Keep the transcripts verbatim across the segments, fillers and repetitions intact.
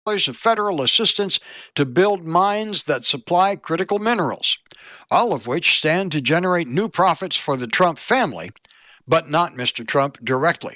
of federal assistance to build mines that supply critical minerals, all of which stand to generate new profits for the Trump family, but not Mister Trump directly.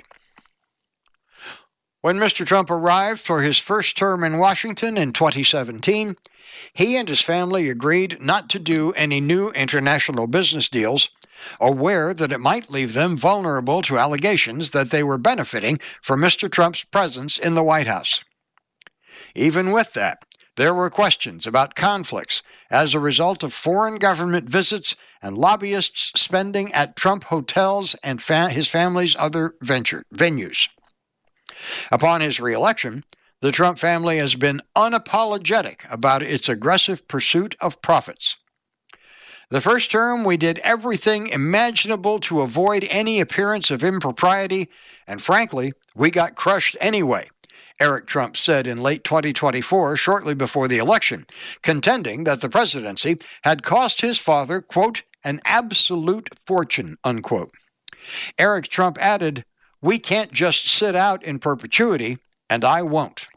When Mister Trump arrived for his first term in Washington in twenty seventeen, he and his family agreed not to do any new international business deals, aware that it might leave them vulnerable to allegations that they were benefiting from Mister Trump's presence in the White House. Even with that, there were questions about conflicts as a result of foreign government visits and lobbyists spending at Trump hotels and fa- his family's other venture, venues. Upon his reelection, the Trump family has been unapologetic about its aggressive pursuit of profits. The first term, we did everything imaginable to avoid any appearance of impropriety, and frankly, we got crushed anyway, Eric Trump said in late twenty twenty-four, shortly before the election, contending that the presidency had cost his father, quote, an absolute fortune, unquote. Eric Trump added, "We can't just sit out in perpetuity, and I won't."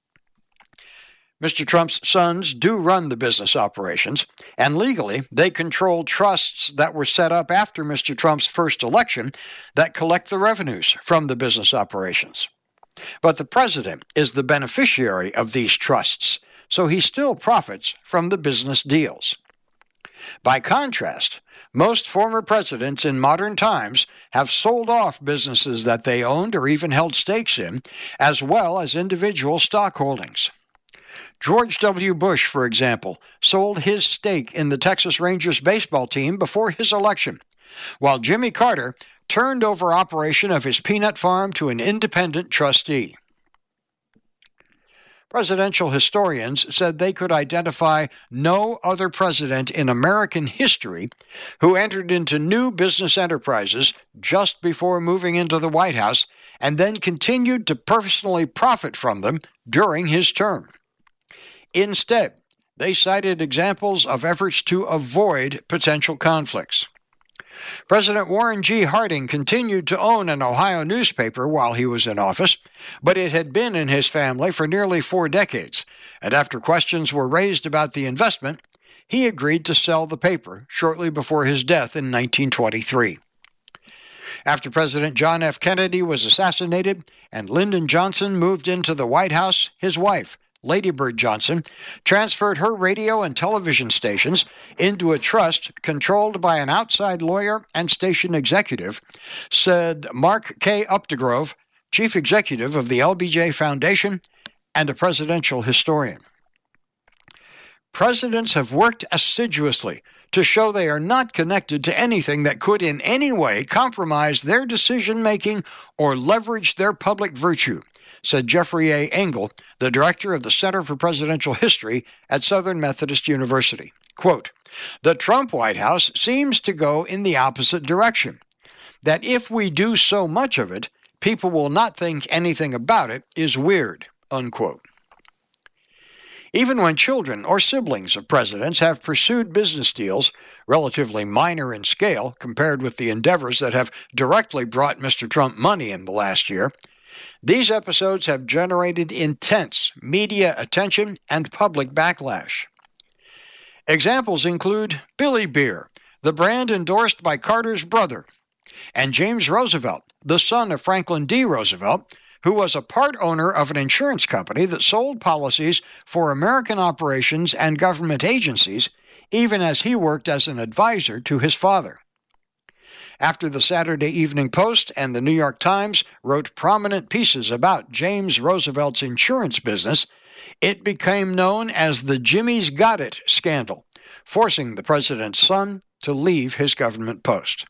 Mister Trump's sons do run the business operations, and legally they control trusts that were set up after Mister Trump's first election that collect the revenues from the business operations. But the president is the beneficiary of these trusts, so he still profits from the business deals. By contrast, most former presidents in modern times have sold off businesses that they owned or even held stakes in, as well as individual stock holdings. George W. Bush, for example, sold his stake in the Texas Rangers baseball team before his election, while Jimmy Carter turned over operation of his peanut farm to an independent trustee. Presidential historians said they could identify no other president in American history who entered into new business enterprises just before moving into the White House and then continued to personally profit from them during his term. Instead, they cited examples of efforts to avoid potential conflicts. President Warren G. Harding continued to own an Ohio newspaper while he was in office, but it had been in his family for nearly four decades, and after questions were raised about the investment, he agreed to sell the paper shortly before his death in nineteen twenty-three. After President John F. Kennedy was assassinated and Lyndon Johnson moved into the White House, his wife, Lady Bird Johnson, transferred her radio and television stations into a trust controlled by an outside lawyer and station executive, said Mark K. Updegrove, chief executive of the L B J Foundation and a presidential historian. Presidents have worked assiduously to show they are not connected to anything that could in any way compromise their decision-making or leverage their public virtue, said Jeffrey A. Engel, the director of the Center for Presidential History at Southern Methodist University. Quote, "The Trump White House seems to go in the opposite direction, that if we do so much of it, people will not think anything about it is weird," unquote. Even when children or siblings of presidents have pursued business deals, relatively minor in scale compared with the endeavors that have directly brought Mister Trump money in the last year, these episodes have generated intense media attention and public backlash. Examples include Billy Beer, the brand endorsed by Carter's brother, and James Roosevelt, the son of Franklin D. Roosevelt, who was a part owner of an insurance company that sold policies for American operations and government agencies, even as he worked as an advisor to his father. After the Saturday Evening Post and the New York Times wrote prominent pieces about James Roosevelt's insurance business, it became known as the Jimmy's Got It scandal, forcing the president's son to leave his government post.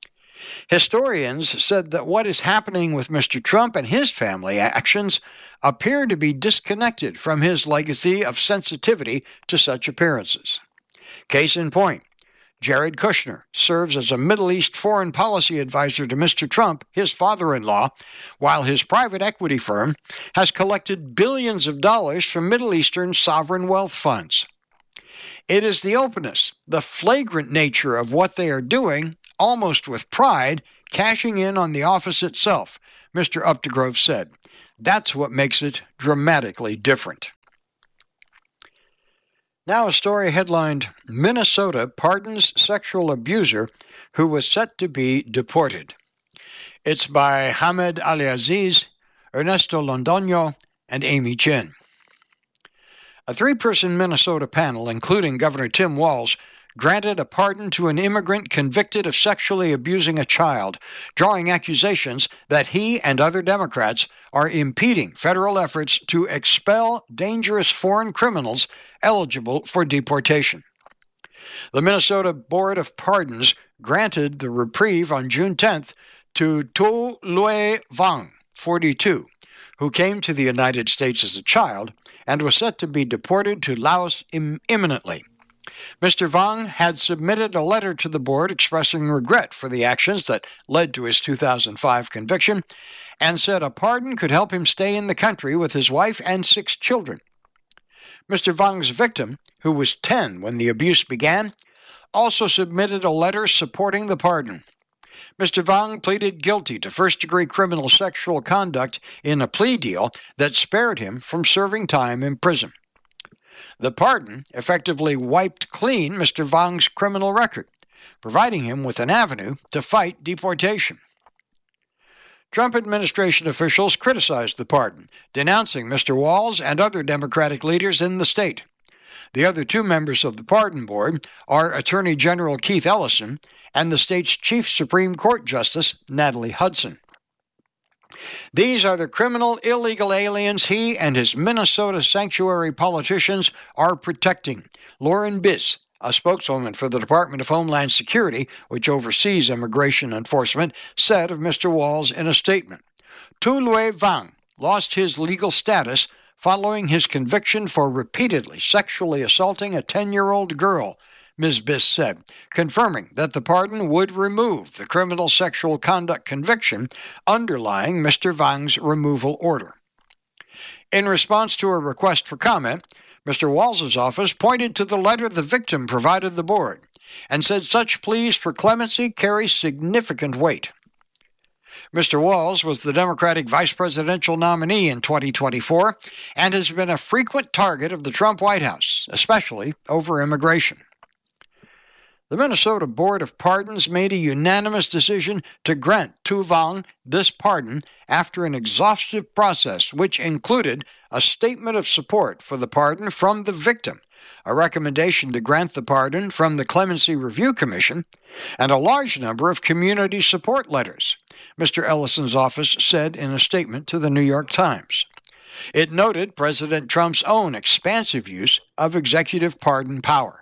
Historians said that what is happening with Mister Trump and his family actions appear to be disconnected from his legacy of sensitivity to such appearances. Case in point, Jared Kushner serves as a Middle East foreign policy advisor to Mister Trump, his father-in-law, while his private equity firm has collected billions of dollars from Middle Eastern sovereign wealth funds. It is the openness, the flagrant nature of what they are doing, almost with pride, cashing in on the office itself, Mister Updegrove said, That's what makes it dramatically different. Now a story headlined, Minnesota Pardons Sexual Abuser Who Was Set to Be Deported. It's by Hamed Ali-Aziz, Ernesto Londoño, and Amy Chin. A three-person Minnesota panel, including Governor Tim Walz, granted a pardon to an immigrant convicted of sexually abusing a child, drawing accusations that he and other Democrats are impeding federal efforts to expel dangerous foreign criminals eligible for deportation. The Minnesota Board of Pardons granted the reprieve on June tenth to Tu Lue Vang, forty-two, who came to the United States as a child and was set to be deported to Laos im- imminently. Mister Vang had submitted a letter to the board expressing regret for the actions that led to his two thousand five conviction and said a pardon could help him stay in the country with his wife and six children. Mister Vang's victim, who was ten when the abuse began, also submitted a letter supporting the pardon. Mister Vang pleaded guilty to first-degree criminal sexual conduct in a plea deal that spared him from serving time in prison. The pardon effectively wiped clean Mister Vang's criminal record, providing him with an avenue to fight deportation. Trump administration officials criticized the pardon, denouncing Mister Walz and other Democratic leaders in the state. The other two members of the Pardon Board are Attorney General Keith Ellison and the state's Chief Supreme Court Justice, Natalie Hudson. These are the criminal illegal aliens he and his Minnesota sanctuary politicians are protecting, Lauren Biss, a spokeswoman for the Department of Homeland Security, which oversees immigration enforcement, said of Mister Walz in a statement. Tu Lue Vang lost his legal status following his conviction for repeatedly sexually assaulting a ten-year-old girl, Miz Biss said, confirming that the pardon would remove the criminal sexual conduct conviction underlying Mister Vang's removal order. In response to a request for comment, Mister Walz's office pointed to the letter the victim provided the board and said such pleas for clemency carry significant weight. Mister Walz was the Democratic vice presidential nominee in twenty twenty-four and has been a frequent target of the Trump White House, especially over immigration. The Minnesota Board of Pardons made a unanimous decision to grant Tu Vang this pardon after an exhaustive process which included a statement of support for the pardon from the victim, a recommendation to grant the pardon from the Clemency Review Commission, and a large number of community support letters, Mister Ellison's office said in a statement to the New York Times. It noted President Trump's own expansive use of executive pardon power.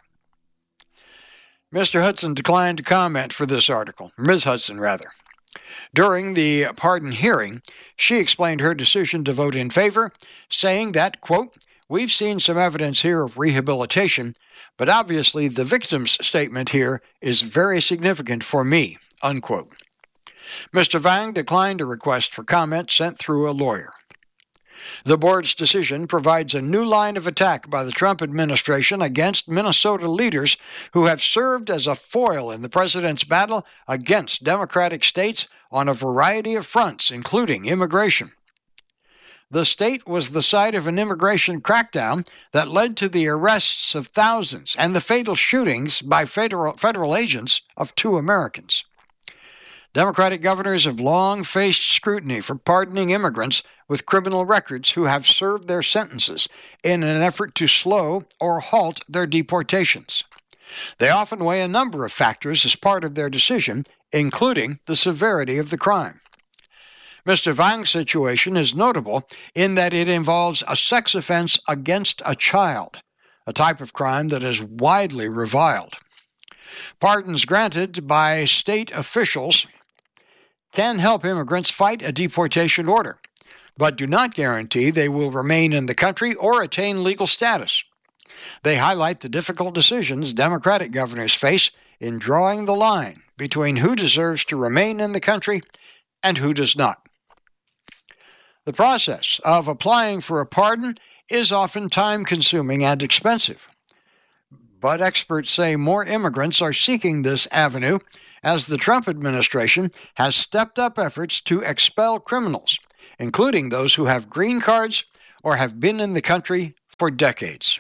Mister Hudson declined to comment for this article, Miz Hudson, rather. During the pardon hearing, she explained her decision to vote in favor, saying that, quote, "We've seen some evidence here of rehabilitation, but obviously the victim's statement here is very significant for me," unquote. Mister Vang declined a request for comment sent through a lawyer. The board's decision provides a new line of attack by the Trump administration against Minnesota leaders who have served as a foil in the president's battle against Democratic states on a variety of fronts, including immigration. The state was the site of an immigration crackdown that led to the arrests of thousands and the fatal shootings by federal, federal agents of two Americans. Democratic governors have long faced scrutiny for pardoning immigrants with criminal records who have served their sentences in an effort to slow or halt their deportations. They often weigh a number of factors as part of their decision, including the severity of the crime. Mister Vang's situation is notable in that it involves a sex offense against a child, a type of crime that is widely reviled. Pardons granted by state officials can help immigrants fight a deportation order, but do not guarantee they will remain in the country or attain legal status. They highlight the difficult decisions Democratic governors face in drawing the line between who deserves to remain in the country and who does not. The process of applying for a pardon is often time-consuming and expensive, but experts say more immigrants are seeking this avenue as the Trump administration has stepped up efforts to expel criminals including those who have green cards or have been in the country for decades.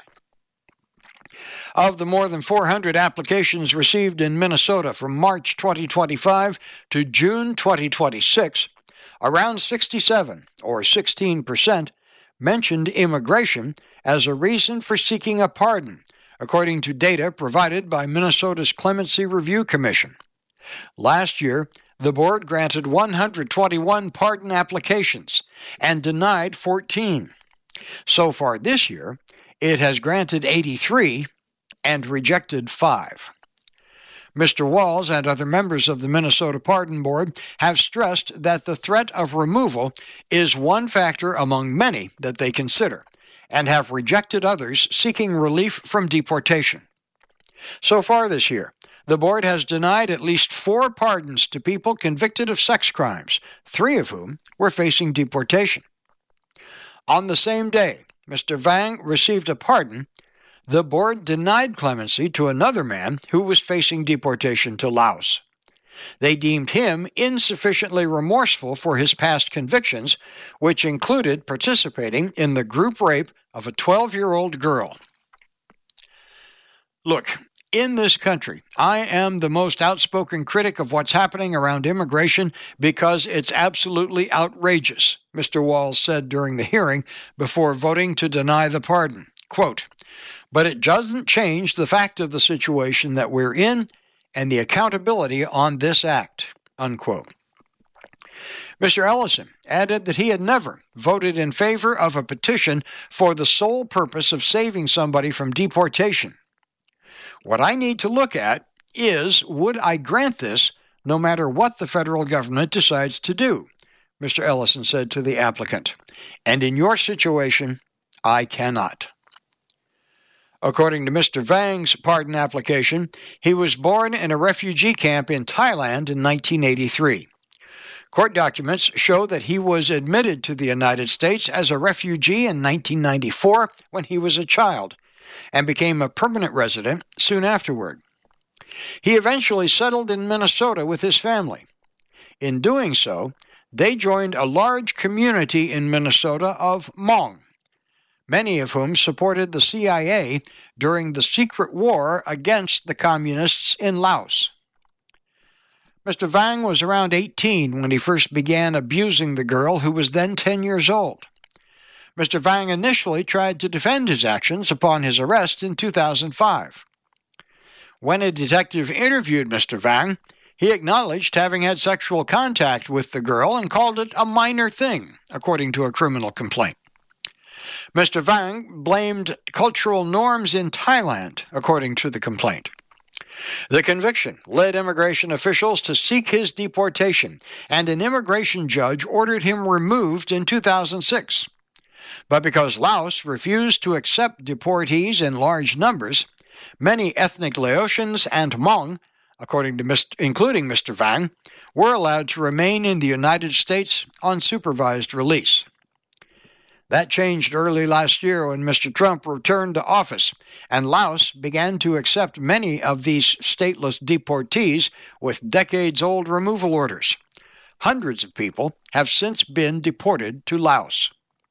Of the more than four hundred applications received in Minnesota from March twenty twenty-five to June twenty twenty-six, around sixty-seven, or sixteen percent, mentioned immigration as a reason for seeking a pardon, according to data provided by Minnesota's Clemency Review Commission. Last year, the board granted one hundred twenty-one pardon applications and denied fourteen. So far this year, it has granted eighty-three and rejected five. Mister Walz and other members of the Minnesota Pardon Board have stressed that the threat of removal is one factor among many that they consider, and have rejected others seeking relief from deportation. So far this year, the board has denied at least four pardons to people convicted of sex crimes, three of whom were facing deportation. On the same day Mister Vang received a pardon, the board denied clemency to another man who was facing deportation to Laos. They deemed him insufficiently remorseful for his past convictions, which included participating in the group rape of a twelve-year-old girl. Look, in this country, I am the most outspoken critic of what's happening around immigration because it's absolutely outrageous, Mister Walz said during the hearing before voting to deny the pardon. Quote, "But it doesn't change the fact of the situation that we're in and the accountability on this act," unquote. Mister Ellison added that he had never voted in favor of a petition for the sole purpose of saving somebody from deportation. What I need to look at is, would I grant this no matter what the federal government decides to do, Mister Ellison said to the applicant. And in your situation, I cannot. According to Mister Vang's pardon application, he was born in a refugee camp in Thailand in nineteen eighty-three. Court documents show that he was admitted to the United States as a refugee in nineteen ninety-four when he was a child, and became a permanent resident soon afterward. He eventually settled in Minnesota with his family. In doing so, they joined a large community in Minnesota of Hmong, many of whom supported the C I A during the secret war against the communists in Laos. Mister Vang was around eighteen when he first began abusing the girl, who was then ten years old. Mister Vang initially tried to defend his actions upon his arrest in two thousand five. When a detective interviewed Mister Vang, he acknowledged having had sexual contact with the girl and called it a minor thing, according to a criminal complaint. Mister Vang blamed cultural norms in Thailand, according to the complaint. The conviction led immigration officials to seek his deportation, and an immigration judge ordered him removed in two thousand six. But because Laos refused to accept deportees in large numbers, many ethnic Laotians and Hmong, according to Mister including Mister Vang, were allowed to remain in the United States on supervised release. That changed early last year when Mister Trump returned to office, and Laos began to accept many of these stateless deportees with decades-old removal orders. Hundreds of people have since been deported to Laos.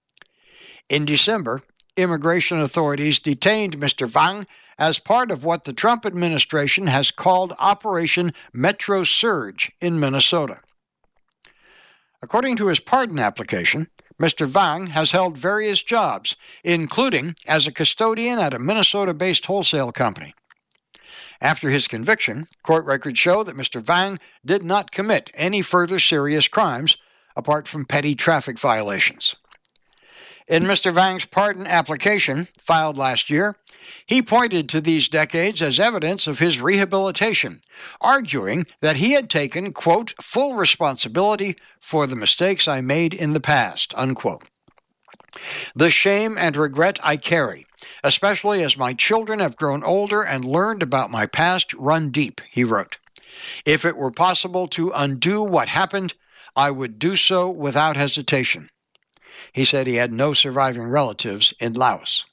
In December, immigration authorities detained Mister Vang as part of what the Trump administration has called Operation Metro Surge in Minnesota. According to his pardon application, Mister Vang has held various jobs, including as a custodian at a Minnesota-based wholesale company. After his conviction, court records show that Mister Vang did not commit any further serious crimes, apart from petty traffic violations. In Mister Vang's pardon application, filed last year, he pointed to these decades as evidence of his rehabilitation, arguing that he had taken, quote, full responsibility for the mistakes I made in the past, unquote. The shame and regret I carry, especially as my children have grown older and learned about my past, run deep, he wrote. If it were possible to undo what happened, I would do so without hesitation. He said he had no surviving relatives in Laos.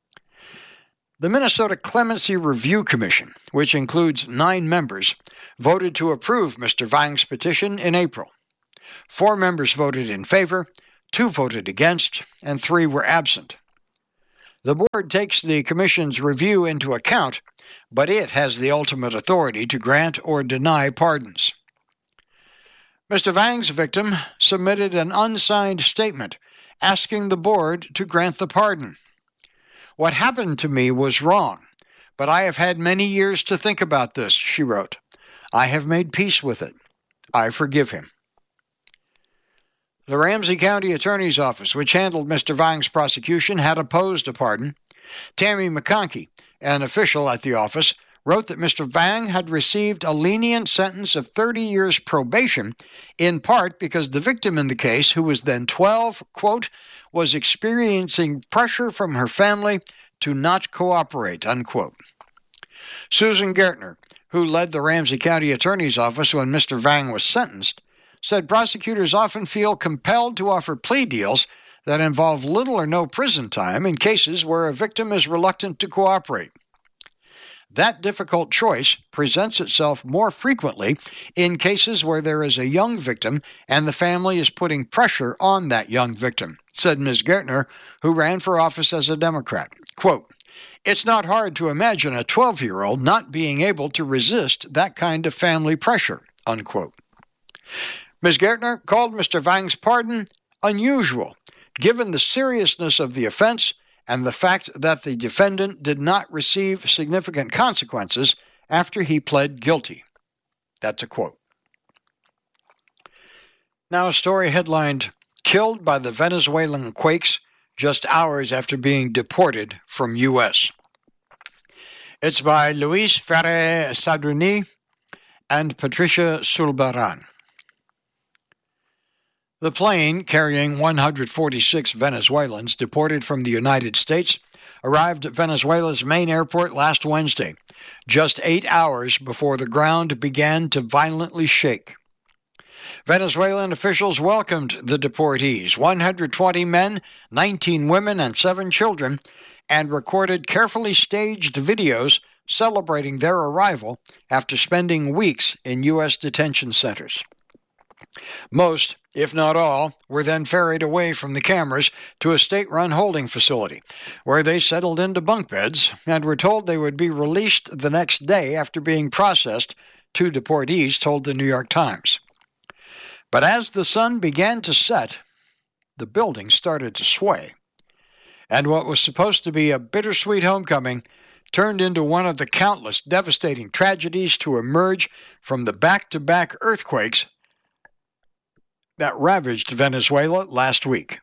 The Minnesota Clemency Review Commission, which includes nine members, voted to approve Mister Vang's petition in April. Four members voted in favor, two voted against, and three were absent. The board takes the commission's review into account, but it has the ultimate authority to grant or deny pardons. Mister Vang's victim submitted an unsigned statement asking the board to grant the pardon. What happened to me was wrong, but I have had many years to think about this, she wrote. I have made peace with it. I forgive him. The Ramsey County Attorney's Office, which handled Mister Vang's prosecution, had opposed a pardon. Tammy McConkey, an official at the office, wrote that Mister Vang had received a lenient sentence of thirty years probation, in part because the victim in the case, who was then twelve, quote, was experiencing pressure from her family to not cooperate, unquote. Susan Gertner, who led the Ramsey County Attorney's Office when Mister Vang was sentenced, said prosecutors often feel compelled to offer plea deals that involve little or no prison time in cases where a victim is reluctant to cooperate. That difficult choice presents itself more frequently in cases where there is a young victim and the family is putting pressure on that young victim, said Miz Gertner, who ran for office as a Democrat. Quote, it's not hard to imagine a twelve-year-old not being able to resist that kind of family pressure, unquote. Miz Gertner called Mister Vang's pardon unusual, given the seriousness of the offense and the fact that the defendant did not receive significant consequences after he pled guilty. That's a quote. Now a story headlined, Killed by the Venezuelan Quakes just hours after being deported from U S It's by Luis Ferre Sadruni and Patricia Sulbaran. The plane carrying one hundred forty-six Venezuelans deported from the United States arrived at Venezuela's main airport last Wednesday, just eight hours before the ground began to violently shake. Venezuelan officials welcomed the deportees, one hundred twenty men, nineteen women, and seven children, and recorded carefully staged videos celebrating their arrival after spending weeks in U S detention centers. Most, if not all, were then ferried away from the cameras to a state-run holding facility, where they settled into bunk beds and were told they would be released the next day after being processed, two deportees told the New York Times. But as the sun began to set, the building started to sway, and what was supposed to be a bittersweet homecoming turned into one of the countless devastating tragedies to emerge from the back-to-back earthquakes that ravaged Venezuela last week.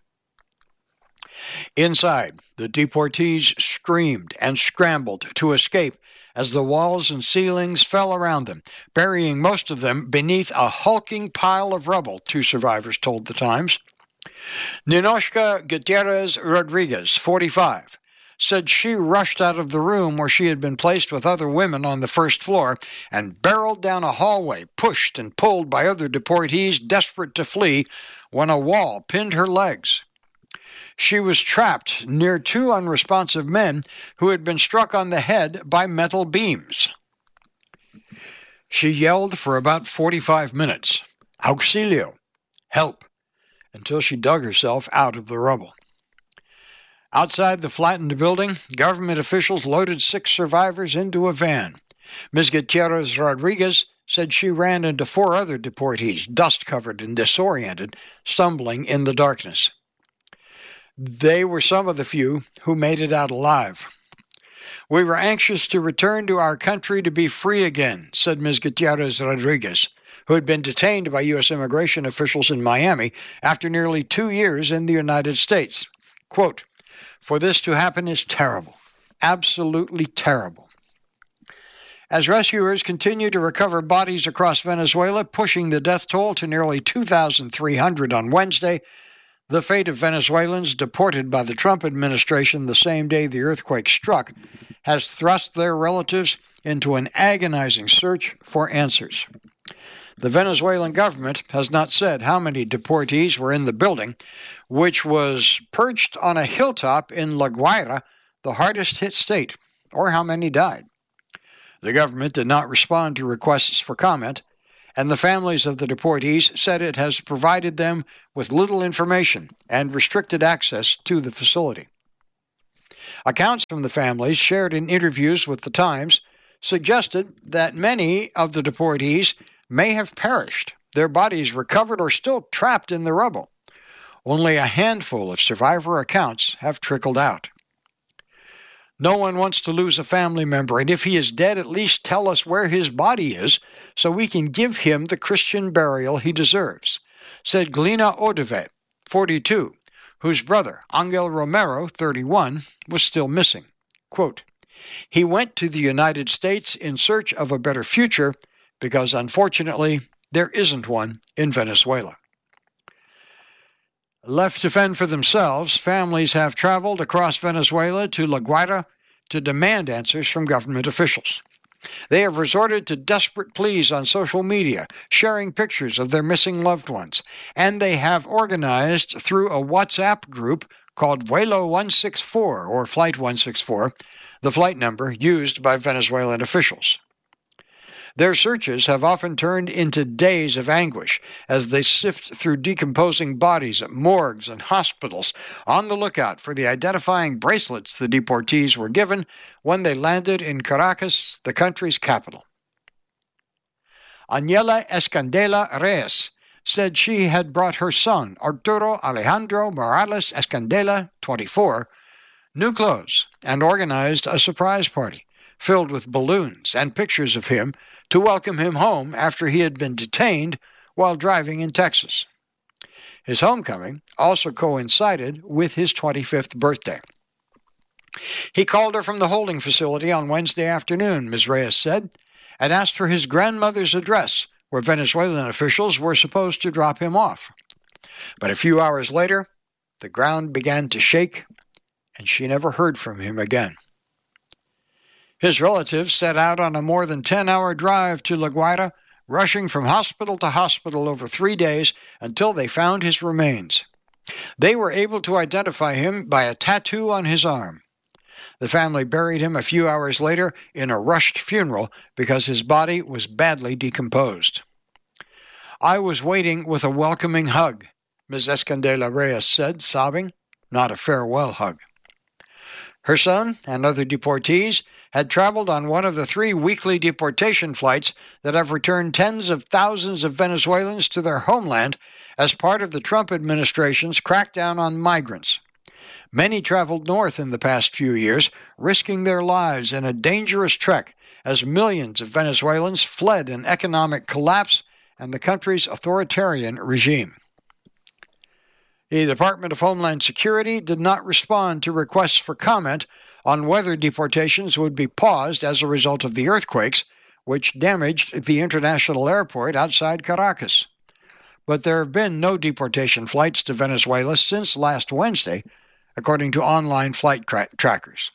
Inside, the deportees screamed and scrambled to escape as the walls and ceilings fell around them, burying most of them beneath a hulking pile of rubble, two survivors told the Times. Ninoshka Gutierrez Rodriguez, forty-five, said she rushed out of the room where she had been placed with other women on the first floor and barreled down a hallway, pushed and pulled by other deportees desperate to flee, when a wall pinned her legs. She was trapped near two unresponsive men who had been struck on the head by metal beams. She yelled for about forty-five minutes, "Auxilio, help," until she dug herself out of the rubble. Outside the flattened building, government officials loaded six survivors into a van. Miz Gutierrez Rodriguez said she ran into four other deportees, dust-covered and disoriented, stumbling in the darkness. They were some of the few who made it out alive. "We were anxious to return to our country to be free again," said Miz Gutierrez Rodriguez, who had been detained by U S immigration officials in Miami after nearly two years in the United States. Quote, "For this to happen is terrible, absolutely terrible." As rescuers continue to recover bodies across Venezuela, pushing the death toll to nearly two thousand three hundred on Wednesday, the fate of Venezuelans deported by the Trump administration the same day the earthquake struck has thrust their relatives into an agonizing search for answers. The Venezuelan government has not said how many deportees were in the building, which was perched on a hilltop in La Guaira, the hardest hit state, or how many died. The government did not respond to requests for comment, and the families of the deportees said it has provided them with little information and restricted access to the facility. Accounts from the families shared in interviews with the Times suggested that many of the deportees may have perished, their bodies recovered or still trapped in the rubble. Only a handful of survivor accounts have trickled out. No one wants to lose a family member, and if he is dead, at least tell us where his body is so we can give him the Christian burial he deserves, said Glina Odeve, forty-two, whose brother, Angel Romero, thirty-one, was still missing. Quote, "He went to the United States in search of a better future because, unfortunately, there isn't one in Venezuela." Left to fend for themselves, families have traveled across Venezuela to La Guaira to demand answers from government officials. They have resorted to desperate pleas on social media, sharing pictures of their missing loved ones, and they have organized through a WhatsApp group called Vuelo one sixty-four, or Flight one sixty-four, the flight number used by Venezuelan officials. Their searches have often turned into days of anguish as they sift through decomposing bodies at morgues and hospitals, on the lookout for the identifying bracelets the deportees were given when they landed in Caracas, the country's capital. Añela Escandela Reyes said she had brought her son, Arturo Alejandro Morales Escandela, twenty-four, new clothes and organized a surprise party filled with balloons and pictures of him to welcome him home after he had been detained while driving in Texas. His homecoming also coincided with his twenty-fifth birthday. He called her from the holding facility on Wednesday afternoon, Miz Reyes said, and asked for his grandmother's address, where Venezuelan officials were supposed to drop him off. But a few hours later, the ground began to shake, and she never heard from him again. His relatives set out on a more than ten-hour drive to La Guaira, rushing from hospital to hospital over three days until they found his remains. They were able to identify him by a tattoo on his arm. The family buried him a few hours later in a rushed funeral because his body was badly decomposed. "I was waiting with a welcoming hug," Miz Escandela Reyes said, sobbing, not a farewell hug. Her son and other deportees had traveled on one of the three weekly deportation flights that have returned tens of thousands of Venezuelans to their homeland as part of the Trump administration's crackdown on migrants. Many traveled north in the past few years, risking their lives in a dangerous trek as millions of Venezuelans fled an economic collapse and the country's authoritarian regime. The Department of Homeland Security did not respond to requests for comment on whether deportations would be paused as a result of the earthquakes, which damaged the international airport outside Caracas. But there have been no deportation flights to Venezuela since last Wednesday, according to online flight tra- trackers.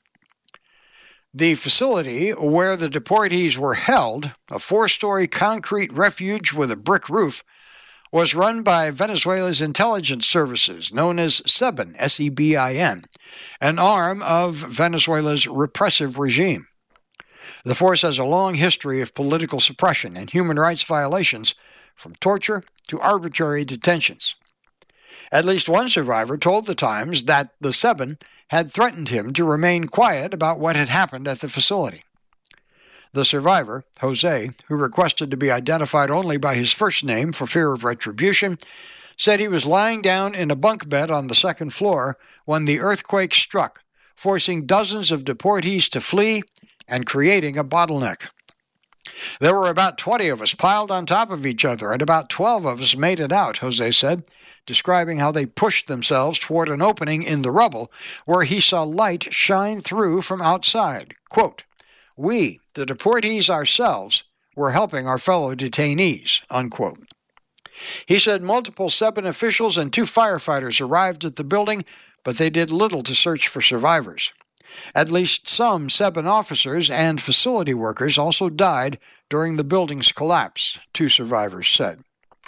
The facility where the deportees were held, a four-story concrete refuge with a brick roof, was run by Venezuela's intelligence services, known as SEBIN, S E B I N, an arm of Venezuela's repressive regime. The force has a long history of political suppression and human rights violations, from torture to arbitrary detentions. At least one survivor told the Times that the SEBIN had threatened him to remain quiet about what had happened at the facility. The survivor, Jose, who requested to be identified only by his first name for fear of retribution, said he was lying down in a bunk bed on the second floor when the earthquake struck, forcing dozens of deportees to flee and creating a bottleneck. "There were about twenty of us piled on top of each other, and about twelve of us made it out," Jose said, describing how they pushed themselves toward an opening in the rubble where he saw light shine through from outside. Quote, "We, the deportees ourselves, were helping our fellow detainees," unquote. He said multiple SEBIN officials and two firefighters arrived at the building, but they did little to search for survivors. At least some SEBIN officers and facility workers also died during the building's collapse, two survivors said.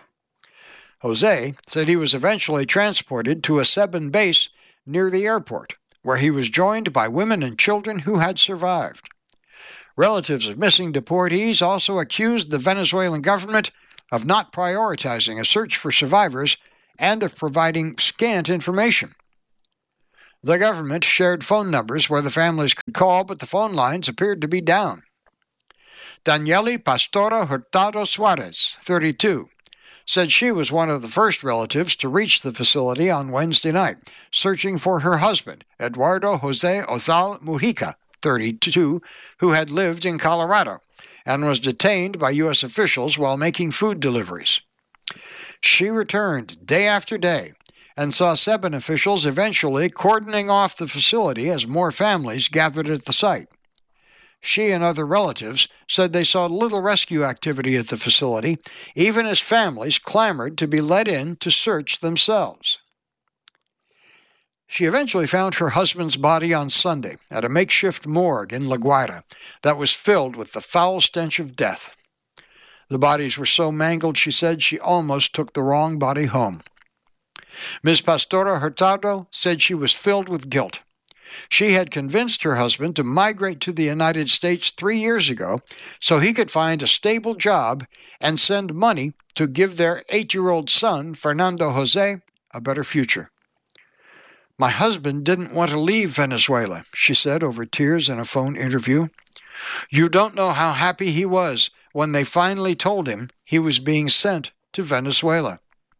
Jose said he was eventually transported to a SEBIN base near the airport, where he was joined by women and children who had survived. Relatives of missing deportees also accused the Venezuelan government of not prioritizing a search for survivors and of providing scant information. The government shared phone numbers where the families could call, but the phone lines appeared to be down. Daniele Pastora Hurtado Suarez, thirty-two, said she was one of the first relatives to reach the facility on Wednesday night, searching for her husband, Eduardo Jose Ozal Mujica, thirty-two, who had lived in Colorado and was detained by U S officials while making food deliveries. She returned day after day and saw SEBIN officials eventually cordoning off the facility as more families gathered at the site. She and other relatives said they saw little rescue activity at the facility, even as families clamored to be let in to search themselves. She eventually found her husband's body on Sunday at a makeshift morgue in La Guaira that was filled with the foul stench of death. The bodies were so mangled, she said, she almost took the wrong body home. Miz Pastora Hurtado said she was filled with guilt. She had convinced her husband to migrate to the United States three years ago so he could find a stable job and send money to give their eight-year-old son, Fernando Jose, a better future. My husband didn't want to leave Venezuela, she said over tears in a phone interview. You don't know how happy he was when they finally told him he was being sent to Venezuela.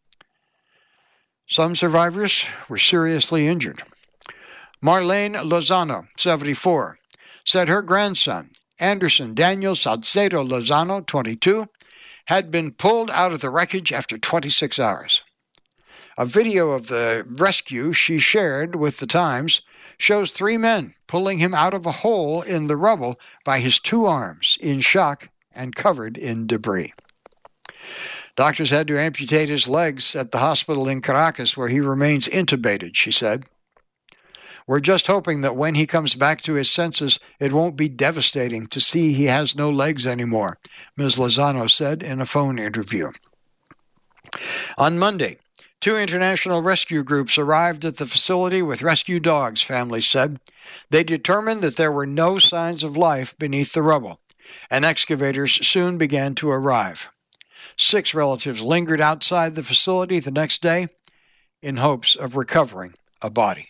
Some survivors were seriously injured. Marlene Lozano, seventy-four, said her grandson, Anderson Daniel Salcedo Lozano, twenty-two, had been pulled out of the wreckage after twenty-six hours. A video of the rescue she shared with the Times shows three men pulling him out of a hole in the rubble by his two arms, in shock and covered in debris. Doctors had to amputate his legs at the hospital in Caracas, where he remains intubated, she said. We're just hoping that when he comes back to his senses, it won't be devastating to see he has no legs anymore, Miz Lozano said in a phone interview. On Monday, two international rescue groups arrived at the facility with rescue dogs, families said. They determined that there were no signs of life beneath the rubble, and excavators soon began to arrive. Six relatives lingered outside the facility the next day in hopes of recovering a body.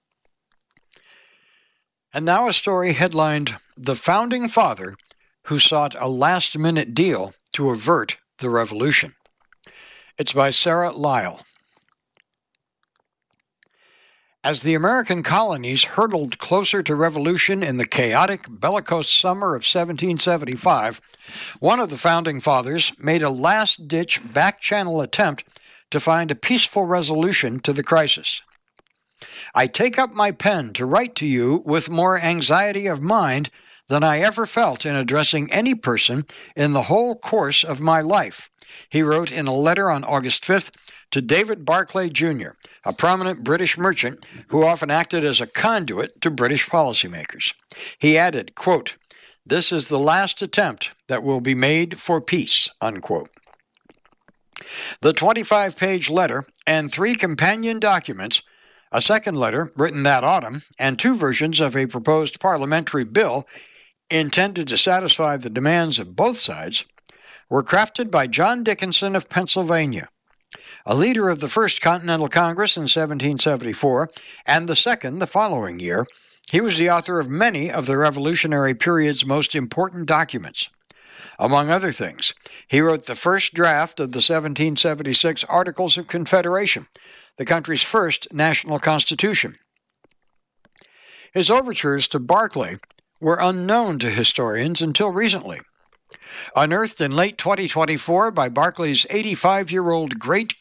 And now a story headlined, The Founding Father Who Sought a Last-Minute Deal to Avert the Revolution. It's by Sarah Lyle. As the American colonies hurtled closer to revolution in the chaotic, bellicose summer of seventeen seventy-five, one of the Founding Fathers made a last-ditch back-channel attempt to find a peaceful resolution to the crisis. I take up my pen to write to you with more anxiety of mind than I ever felt in addressing any person in the whole course of my life, he wrote in a letter on August fifth to David Barclay, Junior, a prominent British merchant who often acted as a conduit to British policymakers. He added, quote, "This is the last attempt that will be made for peace," unquote. The twenty-five page letter and three companion documents, a second letter written that autumn, and two versions of a proposed parliamentary bill intended to satisfy the demands of both sides, were crafted by John Dickinson of Pennsylvania, a leader of the First Continental Congress in seventeen seventy-four, and the second the following year. He was the author of many of the Revolutionary period's most important documents. Among other things, he wrote the first draft of the seventeen seventy-six Articles of Confederation, the country's first national constitution. His overtures to Barclay were unknown to historians until recently. Unearthed in late twenty twenty-four by Barclay's eighty-five-year-old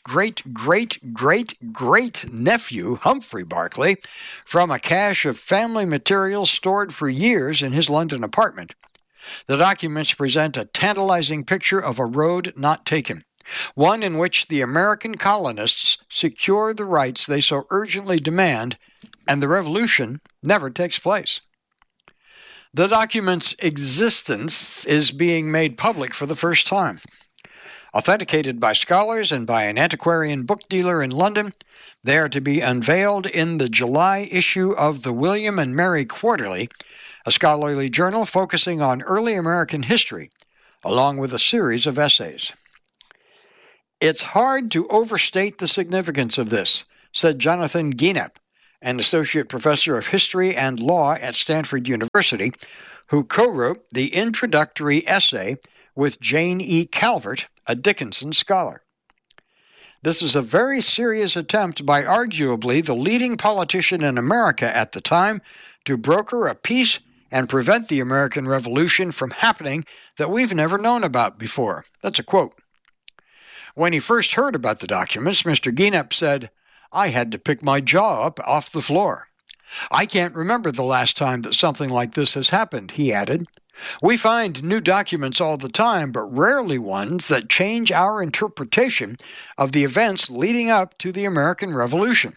great-great-great-great-great-nephew, Humphrey Barclay, from a cache of family materials stored for years in his London apartment, the documents present a tantalizing picture of a road not taken, one in which the American colonists secure the rights they so urgently demand, and the revolution never takes place. The document's existence is being made public for the first time. Authenticated by scholars and by an antiquarian book dealer in London, they are to be unveiled in the July issue of the William and Mary Quarterly, a scholarly journal focusing on early American history, along with a series of essays. It's hard to overstate the significance of this, said Jonathan Guinnep, an associate professor of history and law at Stanford University, who co-wrote the introductory essay with Jane E. Calvert, a Dickinson scholar. This is a very serious attempt by arguably the leading politician in America at the time to broker a peace and prevent the American Revolution from happening that we've never known about before. That's a quote. When he first heard about the documents, Mister Guinnep said, "I had to pick my jaw up off the floor. I can't remember the last time that something like this has happened," he added. "We find new documents all the time, but rarely ones that change our interpretation of the events leading up to the American Revolution."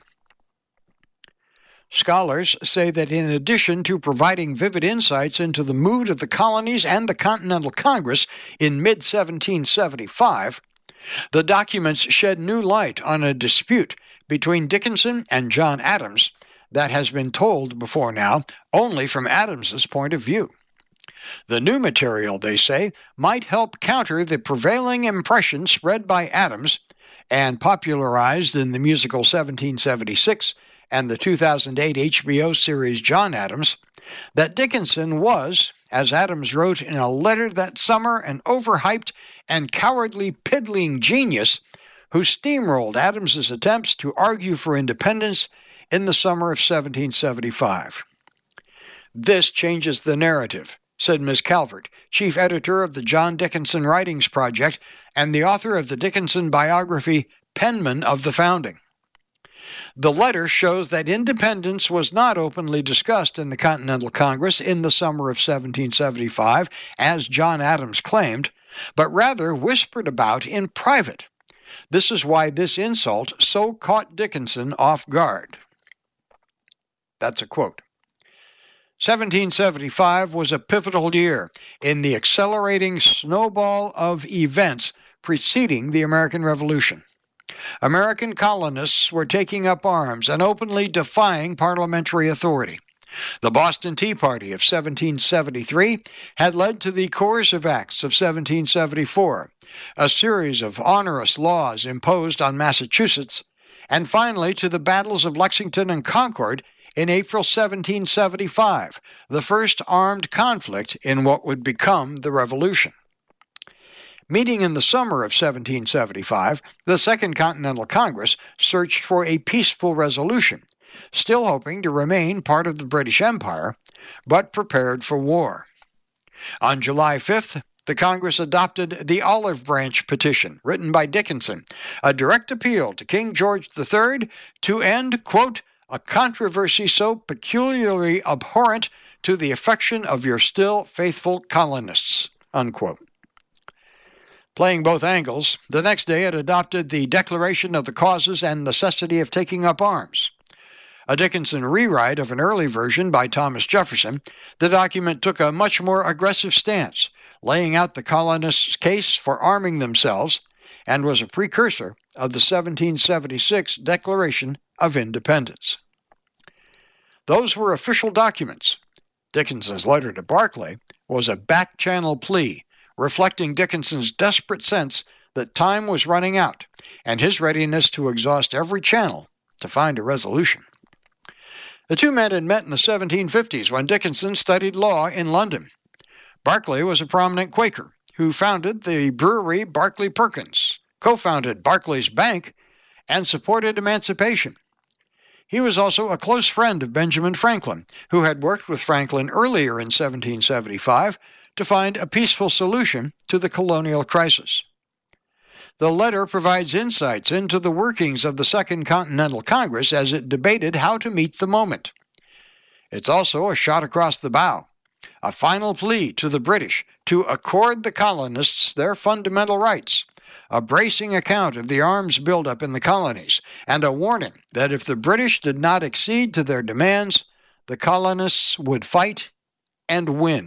Scholars say that in addition to providing vivid insights into the mood of the colonies and the Continental Congress in mid seventeen seventy-five, the documents shed new light on a dispute between Dickinson and John Adams that has been told before now only from Adams's point of view. The new material, they say, might help counter the prevailing impression spread by Adams and popularized in the musical seventeen seventy-six and the two thousand eight H B O series John Adams, that Dickinson was, as Adams wrote in a letter that summer, an overhyped and cowardly piddling genius who steamrolled Adams's attempts to argue for independence in the summer of seventeen seventy-five. "This changes the narrative," said Miz Calvert, chief editor of the John Dickinson Writings Project and the author of the Dickinson biography Penman of the Founding. The letter shows that independence was not openly discussed in the Continental Congress in the summer of seventeen seventy-five, as John Adams claimed, but rather whispered about in private. This is why this insult so caught Dickinson off guard. That's a quote. seventeen seventy-five was a pivotal year in the accelerating snowball of events preceding the American Revolution. American colonists were taking up arms and openly defying parliamentary authority. The Boston Tea Party of seventeen seventy-three had led to the Coercive Acts of seventeen seventy-four, a series of onerous laws imposed on Massachusetts, and finally to the battles of Lexington and Concord in April seventeen seventy-five, the first armed conflict in what would become the Revolution. Meeting in the summer of seventeen seventy-five, the Second Continental Congress searched for a peaceful resolution, still hoping to remain part of the British Empire, but prepared for war. On July fifth, the Congress adopted the Olive Branch Petition, written by Dickinson, a direct appeal to King George the Third to end, quote, "a controversy so peculiarly abhorrent to the affection of your still faithful colonists," unquote. Playing both angles, the next day it adopted the Declaration of the Causes and Necessity of Taking Up Arms. A Dickinson rewrite of an early version by Thomas Jefferson, the document took a much more aggressive stance, laying out the colonists' case for arming themselves, and was a precursor of the seventeen seventy-six Declaration of Independence. Those were official documents. Dickinson's letter to Barclay was a back-channel plea, reflecting Dickinson's desperate sense that time was running out and his readiness to exhaust every channel to find a resolution. The two men had met in the seventeen fifties when Dickinson studied law in London. Barclay was a prominent Quaker who founded the brewery Barclay Perkins, co-founded Barclay's Bank, and supported emancipation. He was also a close friend of Benjamin Franklin, who had worked with Franklin earlier in seventeen seventy-five to find a peaceful solution to the colonial crisis. The letter provides insights into the workings of the Second Continental Congress as it debated how to meet the moment. It's also a shot across the bow, a final plea to the British to accord the colonists their fundamental rights, a bracing account of the arms buildup in the colonies, and a warning that if the British did not accede to their demands, the colonists would fight and win.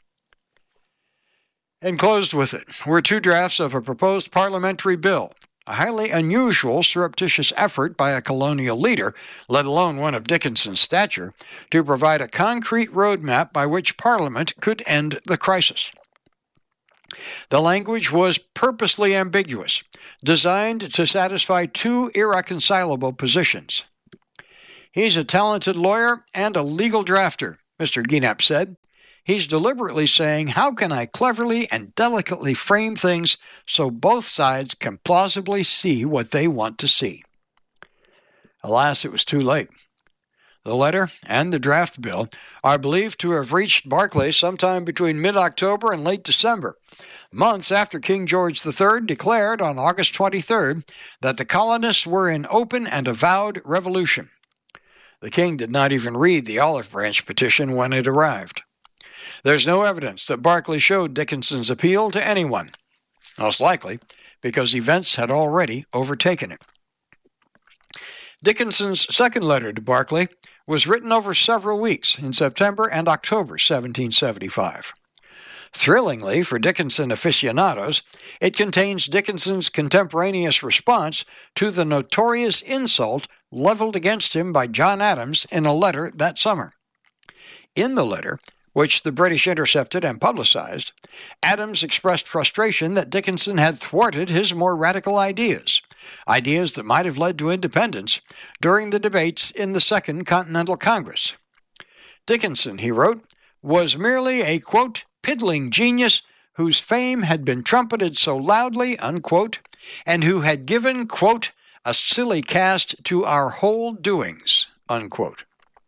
Enclosed with it were two drafts of a proposed parliamentary bill, a highly unusual surreptitious effort by a colonial leader, let alone one of Dickinson's stature, to provide a concrete roadmap by which Parliament could end the crisis. The language was purposely ambiguous, designed to satisfy two irreconcilable positions. He's a talented lawyer and a legal drafter, Mister Guinnap said. He's deliberately saying, how can I cleverly and delicately frame things so both sides can plausibly see what they want to see? Alas, it was too late. The letter and the draft bill are believed to have reached Barclay sometime between mid-October and late December, months after King George the Third declared on August twenty-third that the colonists were in open and avowed revolution. The king did not even read the Olive Branch petition when it arrived. There's no evidence that Barclay showed Dickinson's appeal to anyone, most likely because events had already overtaken it. Dickinson's second letter to Barclay was written over several weeks in September and October seventeen seventy-five. Thrillingly for Dickinson aficionados, it contains Dickinson's contemporaneous response to the notorious insult leveled against him by John Adams in a letter that summer. In the letter, which the British intercepted and publicized, Adams expressed frustration that Dickinson had thwarted his more radical ideas, ideas that might have led to independence, during the debates in the Second Continental Congress. Dickinson, he wrote, was merely a, quote, piddling genius whose fame had been trumpeted so loudly, unquote, and who had given, quote, a silly cast to our whole doings, unquote.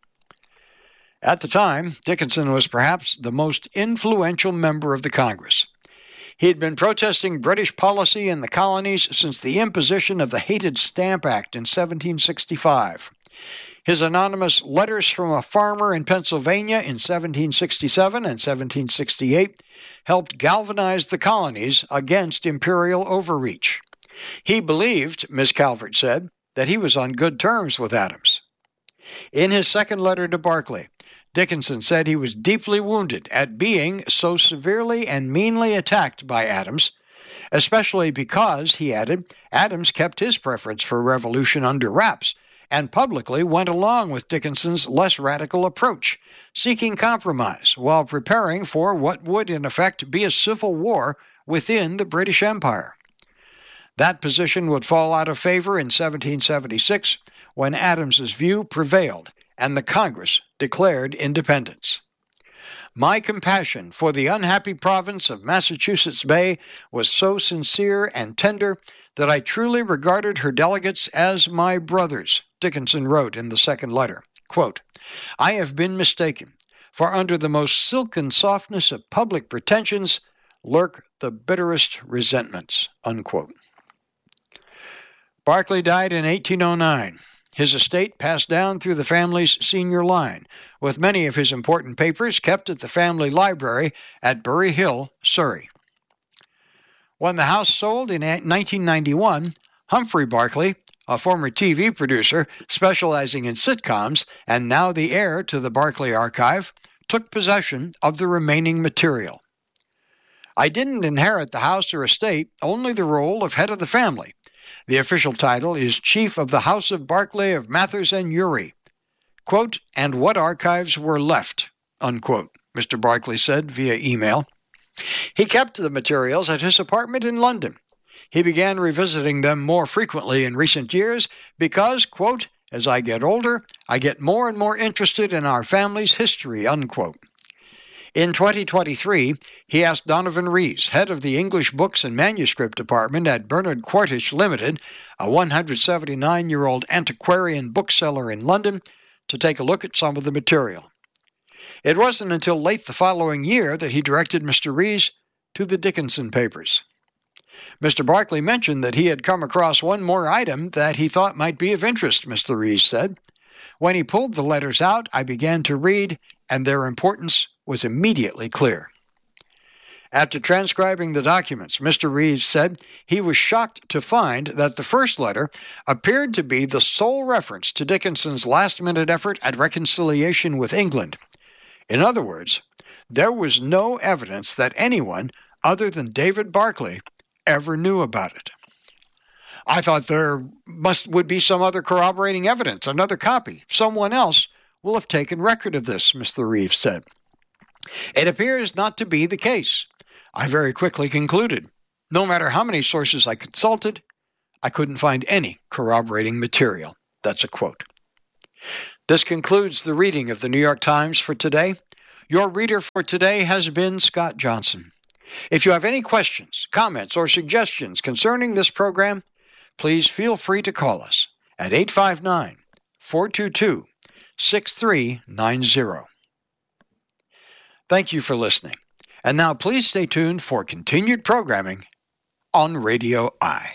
At the time, Dickinson was perhaps the most influential member of the Congress. He had been protesting British policy in the colonies since the imposition of the hated Stamp Act in seventeen sixty-five. His anonymous Letters from a Farmer in Pennsylvania in seventeen sixty-seven and seventeen sixty-eight helped galvanize the colonies against imperial overreach. He believed, Miss Calvert said, that he was on good terms with Adams. In his second letter to Barclay, Dickinson said he was deeply wounded at being so severely and meanly attacked by Adams, especially because, he added, Adams kept his preference for revolution under wraps and publicly went along with Dickinson's less radical approach, seeking compromise while preparing for what would in effect be a civil war within the British Empire. That position would fall out of favor in seventeen seventy-six when Adams's view prevailed and the Congress declared independence. My compassion for the unhappy province of Massachusetts Bay was so sincere and tender that I truly regarded her delegates as my brothers, Dickinson wrote in the second letter. Quote, I have been mistaken, for under the most silken softness of public pretensions lurk the bitterest resentments, unquote. Barclay died in eighteen oh nine. His estate passed down through the family's senior line, with many of his important papers kept at the family library at Bury Hill, Surrey. When the house sold in nineteen ninety-one, Humphrey Barclay, a former T V producer specializing in sitcoms and now the heir to the Barclay Archive, took possession of the remaining material. I didn't inherit the house or estate, only the role of head of the family. The official title is Chief of the House of Barclay of Mathers and Urey. Quote, and what archives were left, unquote, Mister Barclay said via email. He kept the materials at his apartment in London. He began revisiting them more frequently in recent years because, quote, as I get older, I get more and more interested in our family's history, unquote. In twenty twenty-three, he asked Donovan Rees, head of the English Books and Manuscript Department at Bernard Quaritch Limited, a one hundred seventy-nine-year-old antiquarian bookseller in London, to take a look at some of the material. It wasn't until late the following year that he directed Mister Rees to the Dickinson papers. Mister Barclay mentioned that he had come across one more item that he thought might be of interest, Mister Rees said. When he pulled the letters out, I began to read, and their importance was immediately clear. After transcribing the documents, Mister Rees said he was shocked to find that the first letter appeared to be the sole reference to Dickinson's last-minute effort at reconciliation with England. In other words, there was no evidence that anyone other than David Barclay ever knew about it. I thought there must would be some other corroborating evidence, another copy. Someone else will have taken record of this, Mister Rees said. It appears not to be the case. I very quickly concluded, no matter how many sources I consulted, I couldn't find any corroborating material. That's a quote. This concludes the reading of the New York Times for today. Your reader for today has been Scott Johnson. If you have any questions, comments, or suggestions concerning this program, please feel free to call us at eight five nine, four two two, six three nine zero. Thank you for listening. And now please stay tuned for continued programming on Radio I.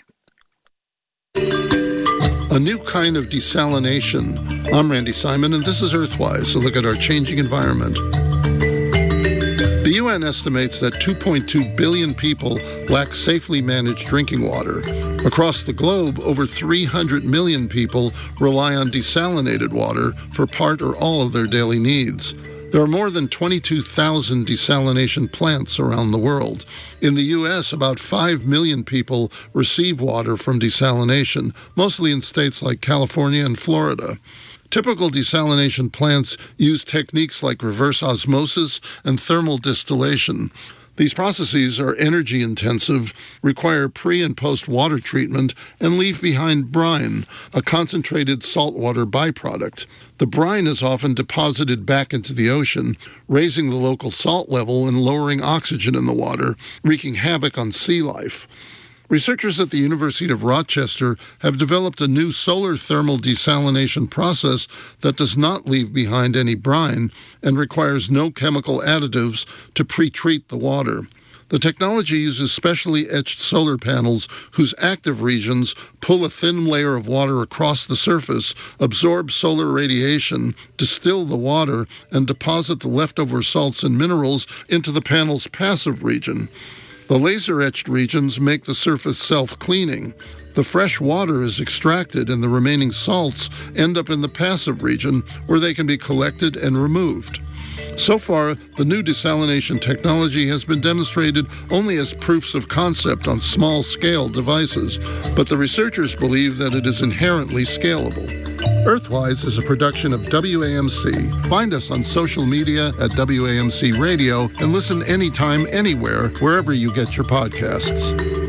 A new kind of desalination. I'm Randy Simon, and this is Earthwise, a look at our changing environment. The U N estimates that two point two billion people lack safely managed drinking water. Across the globe, over three hundred million people rely on desalinated water for part or all of their daily needs. There are more than twenty-two thousand desalination plants around the world. In the U S, about five million people receive water from desalination, mostly in states like California and Florida. Typical desalination plants use techniques like reverse osmosis and thermal distillation. These processes are energy-intensive, require pre- and post-water treatment, and leave behind brine, a concentrated saltwater byproduct. The brine is often deposited back into the ocean, raising the local salt level and lowering oxygen in the water, wreaking havoc on sea life. Researchers at the University of Rochester have developed a new solar thermal desalination process that does not leave behind any brine and requires no chemical additives to pre-treat the water. The technology uses specially etched solar panels whose active regions pull a thin layer of water across the surface, absorb solar radiation, distill the water, and deposit the leftover salts and minerals into the panel's passive region. The laser-etched regions make the surface self-cleaning. The fresh water is extracted and the remaining salts end up in the passive region where they can be collected and removed. So far, the new desalination technology has been demonstrated only as proofs of concept on small-scale devices, but the researchers believe that it is inherently scalable. Earthwise is a production of W A M C. Find us on social media at W A M C Radio and listen anytime, anywhere, wherever you get your podcasts.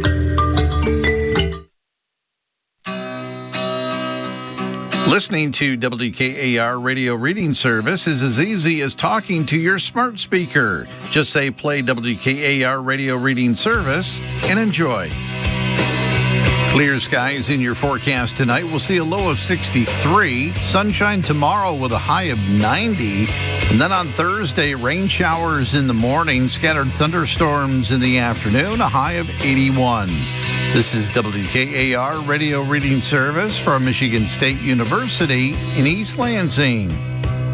Listening to W K A R Radio Reading Service is as easy as talking to your smart speaker. Just say play W K A R Radio Reading Service and enjoy. Clear skies in your forecast tonight. We'll see a low of sixty-three. Sunshine tomorrow with a high of ninety. And then on Thursday, rain showers in the morning, scattered thunderstorms in the afternoon, a high of eighty-one. This is W K A R Radio Reading Service from Michigan State University in East Lansing.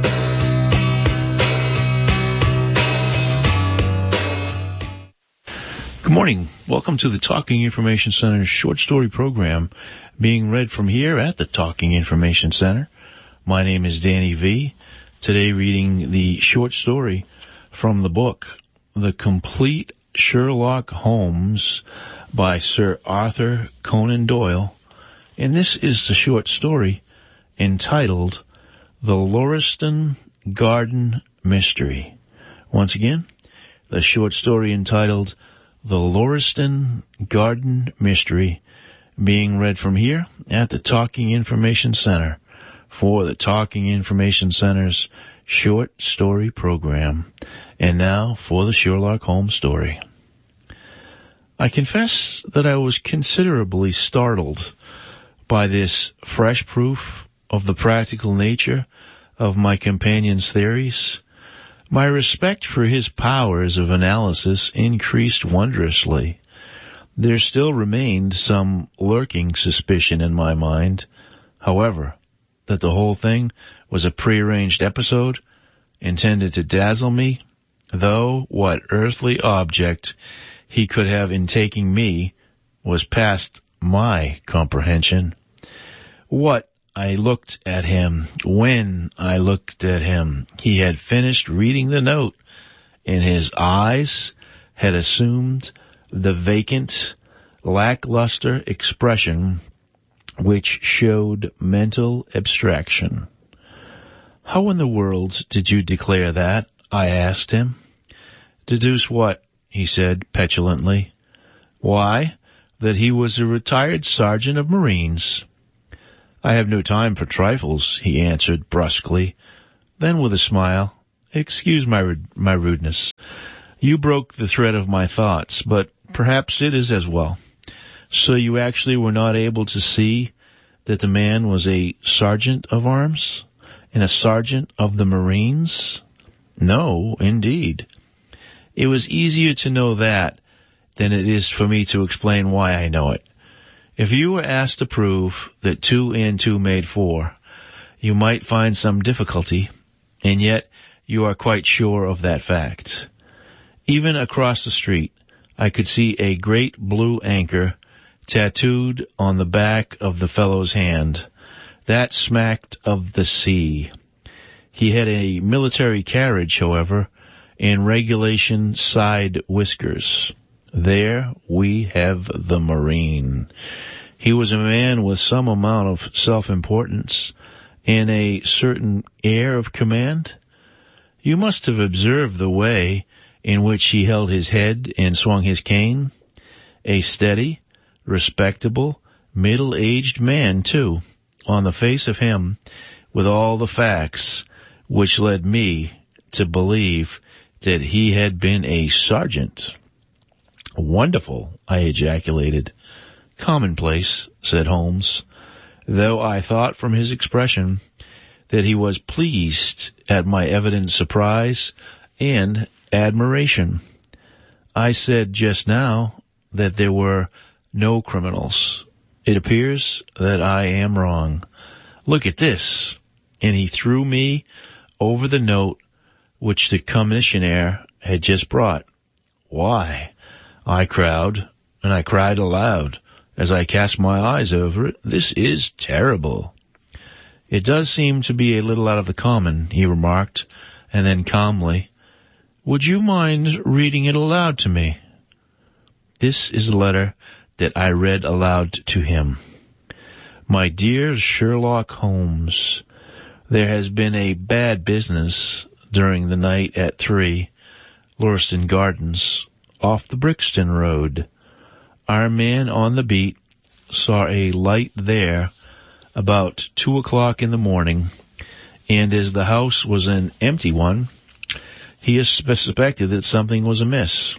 Good morning. Welcome to the Talking Information Center's short story program being read from here at the Talking Information Center. My name is Danny V. Today reading the short story from the book, The Complete Sherlock Holmes by Sir Arthur Conan Doyle. And this is the short story entitled The Lauriston Garden Mystery. Once again, the short story entitled The Lauriston Garden Mystery, being read from here at the Talking Information Center for the Talking Information Center's short story program. And now for the Sherlock Holmes story. I confess that I was considerably startled by this fresh proof of the practical nature of my companion's theories. My respect for his powers of analysis increased wondrously. There still remained some lurking suspicion in my mind, however, that the whole thing was a prearranged episode intended to dazzle me, though what earthly object he could have in taking me was past my comprehension. What I looked at him. When I looked at him, he had finished reading the note, and his eyes had assumed the vacant, lackluster expression which showed mental abstraction. How in the world did you declare that? I asked him. Deduce what? he said petulantly. Why, that he was a retired sergeant of Marines. I have no time for trifles, he answered brusquely. Then with a smile, excuse my my rudeness. You broke the thread of my thoughts, but perhaps it is as well. So you actually were not able to see that the man was a sergeant of arms and a sergeant of the Marines? No, indeed. It was easier to know that than it is for me to explain why I know it. If you were asked to prove that two and two made four, you might find some difficulty, and yet you are quite sure of that fact. Even across the street, I could see a great blue anchor tattooed on the back of the fellow's hand. That smacked of the sea. He had a military carriage, however, and regulation side whiskers. There we have the Marine. He was a man with some amount of self-importance and a certain air of command. You must have observed the way in which he held his head and swung his cane. A steady, respectable, middle-aged man, too, on the face of him, with all the facts which led me to believe that he had been a sergeant. Wonderful, I ejaculated. Commonplace, said Holmes, though I thought from his expression that he was pleased at my evident surprise and admiration. I said just now that there were no criminals. It appears that I am wrong. Look at this. And he threw me over the note which the commissionaire had just brought. Why, I cried, and I cried aloud as I cast my eyes over it. This is terrible. It does seem to be a little out of the common, he remarked, and then calmly, would you mind reading it aloud to me? This is a letter that I read aloud to him. My dear Sherlock Holmes, there has been a bad business during the night at three, Lauriston Gardens, off the Brixton Road. Our man on the beat saw a light there about two o'clock in the morning, and as the house was an empty one, he suspected that something was amiss.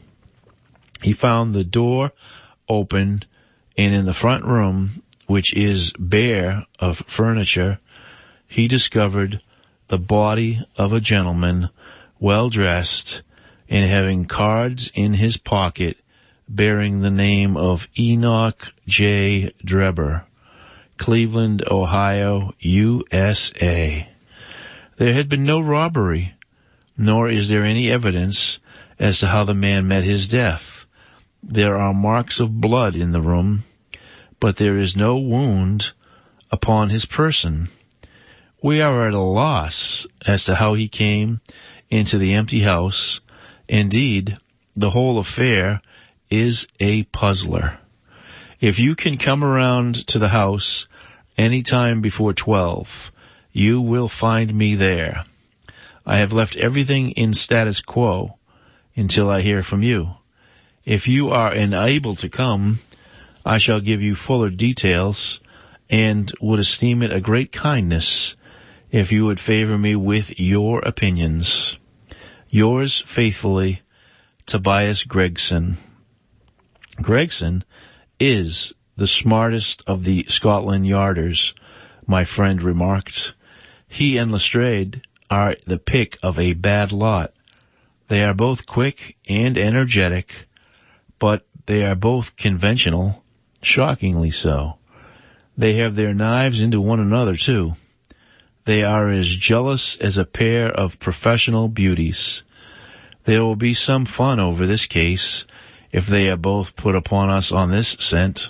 He found the door open, and in the front room, which is bare of furniture, he discovered the body of a gentleman, well dressed, and having cards in his pocket bearing the name of Enoch J. Drebber, Cleveland, Ohio, U S A. There had been no robbery, nor is there any evidence as to how the man met his death. There are marks of blood in the room, but there is no wound upon his person. We are at a loss as to how he came into the empty house. Indeed, the whole affair is a puzzler. If you can come around to the house any time before twelve, you will find me there. I have left everything in status quo until I hear from you. If you are unable to come, I shall give you fuller details and would esteem it a great kindness if you would favor me with your opinions. Yours faithfully, Tobias Gregson. Gregson is the smartest of the Scotland Yarders, my friend remarked. He and Lestrade are the pick of a bad lot. They are both quick and energetic, but they are both conventional, shockingly so. They have their knives into one another, too. They are as jealous as a pair of professional beauties. There will be some fun over this case if they are both put upon us on this scent.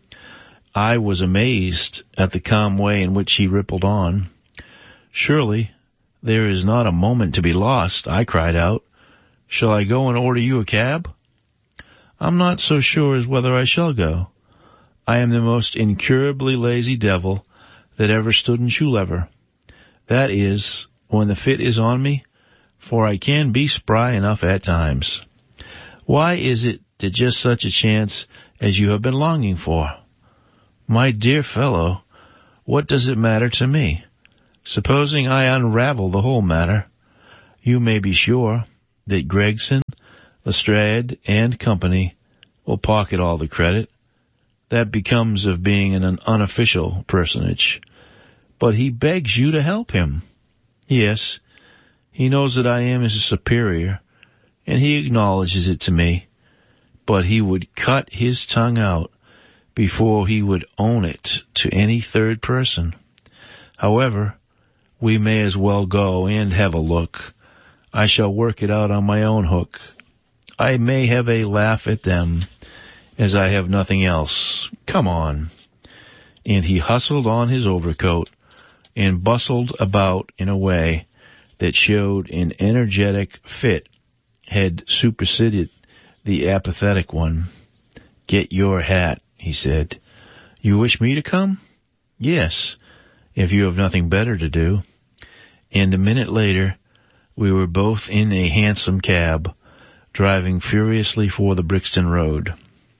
I was amazed at the calm way in which he rippled on. Surely there is not a moment to be lost, I cried out. Shall I go and order you a cab? I'm not so sure as whether I shall go. I am the most incurably lazy devil that ever stood in shoe leather. That is, when the fit is on me, for I can be spry enough at times. Why is it that just such a chance as you have been longing for? My dear fellow, what does it matter to me? Supposing I unravel the whole matter, you may be sure that Gregson, Lestrade, and Company will pocket all the credit. That becomes of being an unofficial personage. But he begs you to help him. Yes, he knows that I am his superior, and he acknowledges it to me, but he would cut his tongue out before he would own it to any third person. However, we may as well go and have a look. I shall work it out on my own hook. I may have a laugh at them, as I have nothing else. Come on. And he hustled on his overcoat and bustled about in a way that showed an energetic fit had superseded the apathetic one. Get your hat, he said. You wish me to come? Yes, if you have nothing better to do. And a minute later, we were both in a hansom cab, driving furiously for the Brixton Road.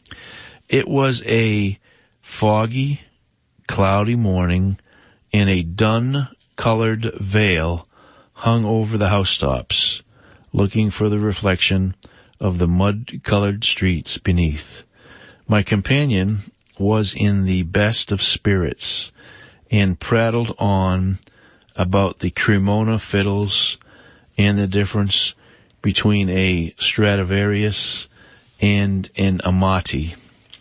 It was a foggy, cloudy morning, and a dun-colored veil hung over the housetops, looking for the reflection of the mud-colored streets beneath. My companion was in the best of spirits, and prattled on about the Cremona fiddles and the difference between a Stradivarius and an Amati.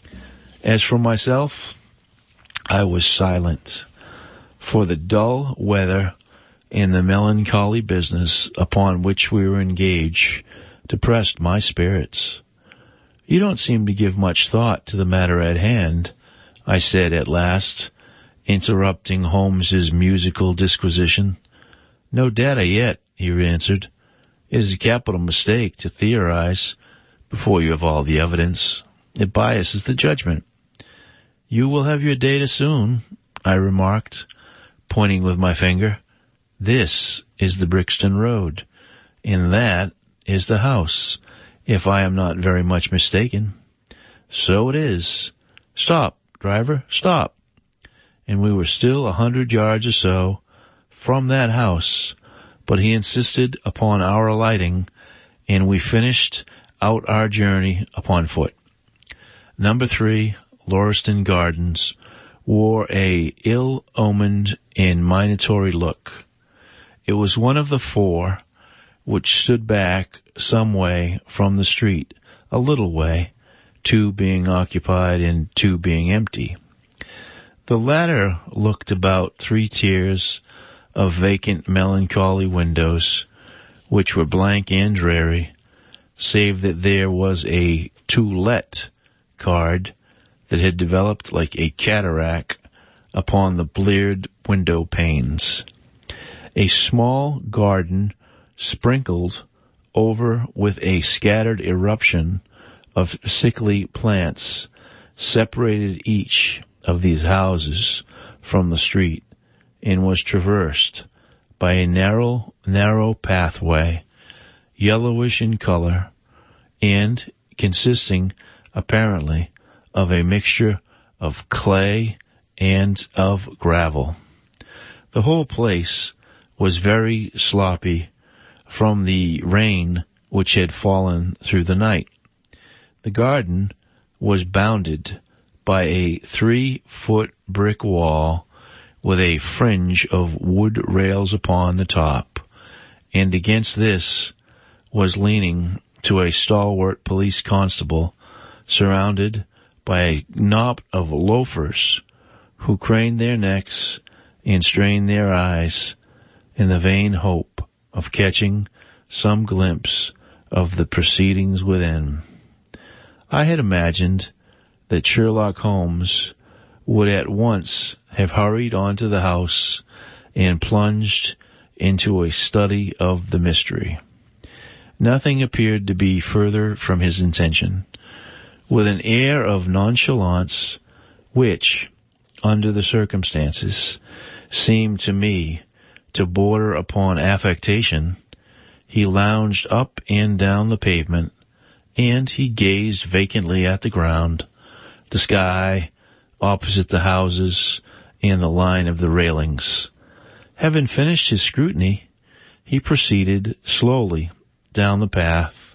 As for myself, I was silent, for the dull weather and the melancholy business upon which we were engaged depressed my spirits. You don't seem to give much thought to the matter at hand, I said at last, interrupting Holmes's musical disquisition. No data yet, he answered. It is a capital mistake to theorize before you have all the evidence. It biases the judgment. You will have your data soon, I remarked, pointing with my finger. This is the Brixton Road, and that is the house, if I am not very much mistaken. So it is. Stop, driver, stop. And we were still a hundred yards or so from that house, but he insisted upon our alighting, and we finished out our journey upon foot. Number three, Lauriston Gardens, wore a ill-omened and minatory look. It was one of the four which stood back some way from the street, a little way, two being occupied and two being empty. The latter looked about three tiers of vacant melancholy windows, which were blank and dreary, save that there was a to let card that had developed like a cataract upon the bleared window panes. A small garden sprinkled over with a scattered eruption of sickly plants separated each of these houses from the street, and was traversed by a narrow, narrow pathway, yellowish in color, and consisting, apparently, of a mixture of clay and of gravel. The whole place was very sloppy from the rain which had fallen through the night. The garden was bounded by a three-foot brick wall with a fringe of wood rails upon the top, and against this was leaning to a stalwart police constable, surrounded by a knot of loafers who craned their necks and strained their eyes in the vain hope of catching some glimpse of the proceedings within. I had imagined that Sherlock Holmes would at once have hurried onto the house and plunged into a study of the mystery. Nothing appeared to be further from his intention. With an air of nonchalance, which, under the circumstances, seemed to me to border upon affectation, he lounged up and down the pavement and he gazed vacantly at the ground, the sky, opposite the houses, and the line of the railings. Having finished his scrutiny, he proceeded slowly down the path